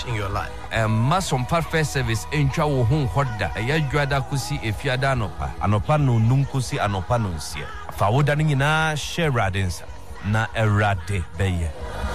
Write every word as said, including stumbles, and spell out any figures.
change in your life. And masom first service entwa wo hu hoda eya dwada kusi efiada anopa anopa no num kusi anopa no nsie fa woda no nyina share radensa na erade beye